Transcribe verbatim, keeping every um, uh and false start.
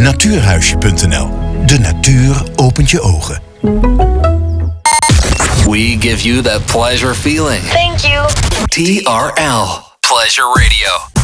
natuurhuisje punt n l. De natuur opent je ogen. We give you that pleasure feeling. Thank you. T R L. Pleasure Radio.